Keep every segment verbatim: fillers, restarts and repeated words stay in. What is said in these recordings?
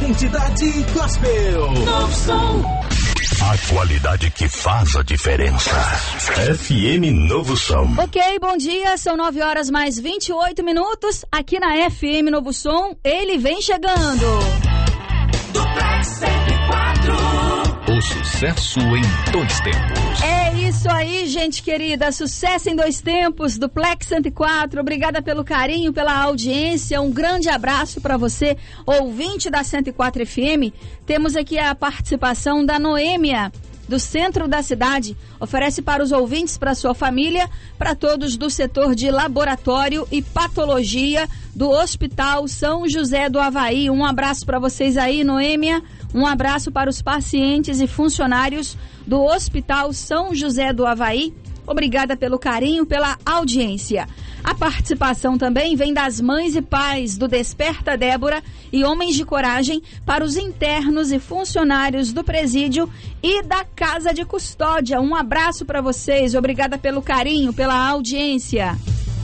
Identidade Gospel. Novo som. A qualidade que faz a diferença. F M Novo Som. Ok, bom dia, são nove horas mais vinte e oito minutos. Aqui na F M Novo Som, ele vem chegando. Duplex cento e quatro. O sucesso em dois tempos. É isso aí, gente querida. Sucesso em dois tempos, Duplex cento e quatro. Obrigada pelo carinho, pela audiência. Um grande abraço para você, ouvinte da cento e quatro F M. Temos aqui a participação da Noêmia, do centro da cidade. Oferece para os ouvintes, para sua família, para todos do setor de laboratório e patologia do Hospital São José do Avaí. Um abraço para vocês aí, Noêmia. Um abraço para os pacientes e funcionários do Hospital São José do Avaí. Obrigada pelo carinho, pela audiência. A participação também vem das mães e pais do Desperta Débora e Homens de Coragem para os internos e funcionários do presídio e da Casa de Custódia. Um abraço para vocês. Obrigada pelo carinho, pela audiência.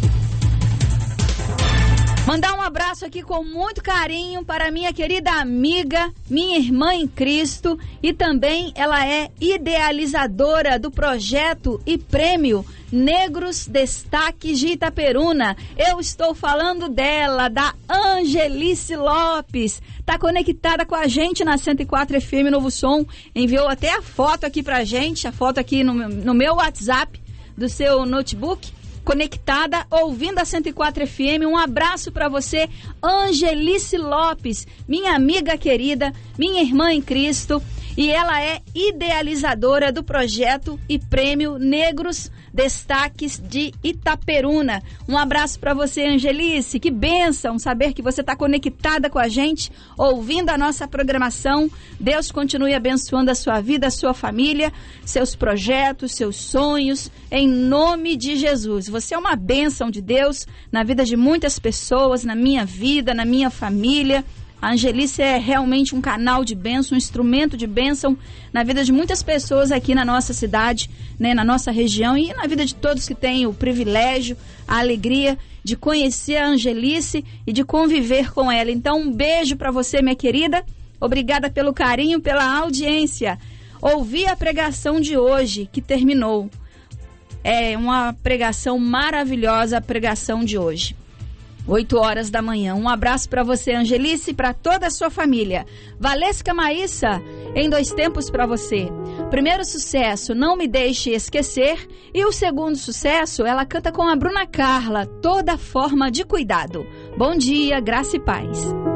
Mandar um abraço aqui com muito carinho para minha querida amiga, minha irmã em Cristo, e também ela é idealizadora do projeto e prêmio Negros Destaques de Itaperuna. Eu estou falando dela, da Angelice Lopes. Tá conectada com a gente na cento e quatro F M Novo Som. Enviou até a foto aqui pra gente, a foto aqui no, no meu WhatsApp do seu notebook. Conectada, ouvindo a cento e quatro F M. Um abraço para você, Angelice Lopes, minha amiga querida, minha irmã em Cristo, e ela é idealizadora do projeto e prêmio Negros Destaques de Itaperuna. Um abraço para você, Angelice. Que bênção saber que você está conectada com a gente, ouvindo a nossa programação. Deus continue abençoando a sua vida, a sua família, seus projetos, seus sonhos, em nome de Jesus. Você é uma bênção de Deus na vida de muitas pessoas, na minha vida, na minha família. A Angelice é realmente um canal de bênção, um instrumento de bênção na vida de muitas pessoas aqui na nossa cidade, né, na nossa região, e na vida de todos que têm o privilégio, a alegria de conhecer a Angelice e de conviver com ela. Então, um beijo para você, minha querida. Obrigada pelo carinho, pela audiência. Ouvi a pregação de hoje, que terminou. É uma pregação maravilhosa, a pregação de hoje. oito horas da manhã. Um abraço para você, Angelice, e para toda a sua família. Valesca Maíssa, em dois tempos para você. Primeiro sucesso, Não Me Deixe Esquecer. E o segundo sucesso, ela canta com a Bruna Carla, Toda Forma de Cuidado. Bom dia, graça e paz.